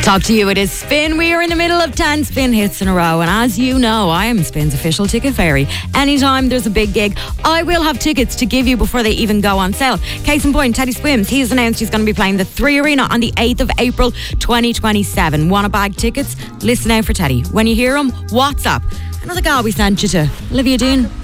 Talk to you, it is Spin. We are in the middle of 10 Spin hits in a row, and as you know, I am Spin's official ticket fairy. Anytime there's a big gig, I will have tickets to give you before they even go on sale. Case in point, Teddy Swims, he's announced he's going to be playing the 3 Arena on the 8th of April 2027. Want to bag tickets? Listen out for Teddy. When you hear him, WhatsApp another gal we sent you to, Olivia Dean.